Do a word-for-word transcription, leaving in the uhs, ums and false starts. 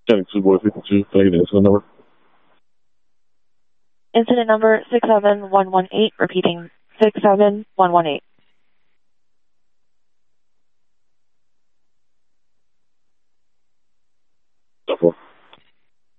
County Two Boy fifty-two. Can I get the incident number? Incident number six seven one one eight, repeating six seven one one eight.